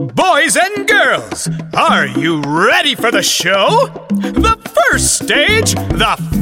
Boys and girls, are you ready for the show? The first stage, the